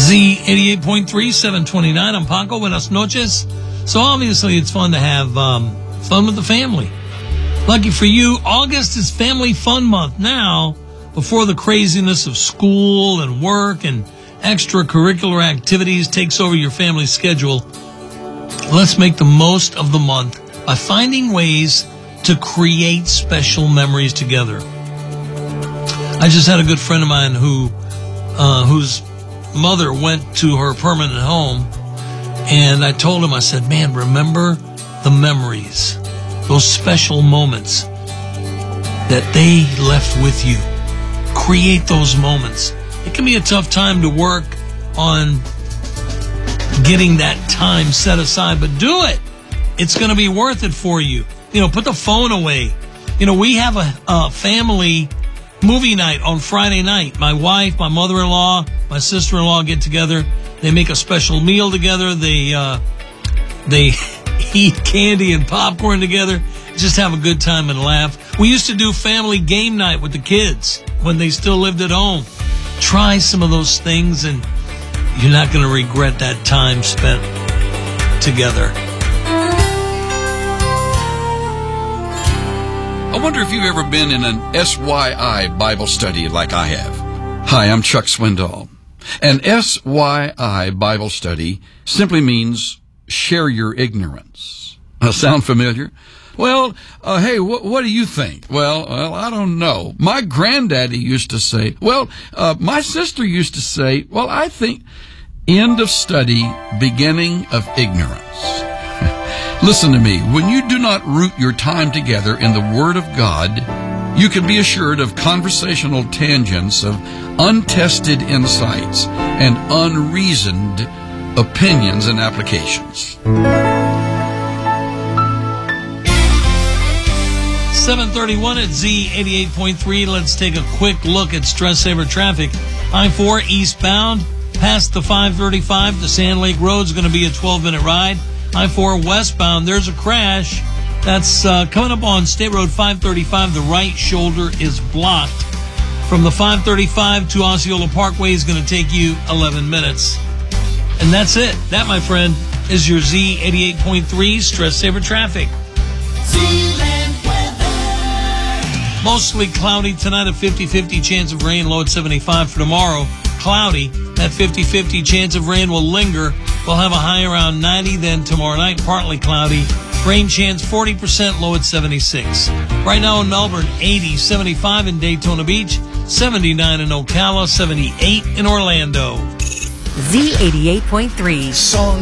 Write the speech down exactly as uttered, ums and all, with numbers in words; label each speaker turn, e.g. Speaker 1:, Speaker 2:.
Speaker 1: Z eighty-eight point three, seven twenty-nine. I'm Paco. Buenas noches. So obviously it's fun to have um, fun with the family. Lucky for you, August is Family Fun Month. Now, before the craziness of school and work and extracurricular activities takes over your family's schedule, let's make the most of the month by finding ways to create special memories together. I just had a good friend of mine who, uh, whose mother went to her permanent home, and I told him, I said, man, remember the memories, those special moments that they left with you. Create those moments. It can be a tough time to work on getting that time set aside, but do it. It's going to be worth it for you. You know, put the phone away. You know, we have a, a family movie night on Friday night. My wife, my mother-in-law, my sister-in-law get together. They make a special meal together. They uh, they eat candy and popcorn together. Just have a good time and laugh. We used to do family game night with the kids when they still lived at home. Try some of those things, and you're not going to regret that time spent together.
Speaker 2: I wonder if you've ever been in an S Y I Bible study like I have. Hi, I'm Chuck Swindoll. An S Y I Bible study simply means share your ignorance. Uh, sound familiar? Well, uh, hey, wh- what do you think? Well, well, I don't know. My granddaddy used to say, well, uh, my sister used to say, well, I think, end of study, beginning of ignorance. Listen to me. When you do not root your time together in the Word of God, you can be assured of conversational tangents of untested insights and unreasoned opinions and applications.
Speaker 1: seven thirty-one at Z eighty-eight point three. Let's take a quick look at Stress Saver traffic. I four eastbound past the five thirty-five to Sand Lake Road is going to be a twelve-minute ride. I four westbound, there's a crash. That's uh, coming up on State Road five thirty-five. The right shoulder is blocked. From the five thirty-five to Osceola Parkway is going to take you eleven minutes. And that's it. That, my friend, is your Z eighty-eight point three Stress Saver traffic.
Speaker 3: Zealand weather.
Speaker 1: Mostly cloudy tonight, a fifty-fifty chance of rain, low at seventy-five. For tomorrow, cloudy. That fifty-fifty chance of rain will linger. We'll have a high around ninety, then tomorrow night, partly cloudy. Rain chance forty percent, low at seventy-six. Right now in Melbourne, eighty, seventy-five in Daytona Beach, seventy-nine in Ocala, seventy-eight in Orlando.
Speaker 4: Z eighty-eight point three.
Speaker 3: Song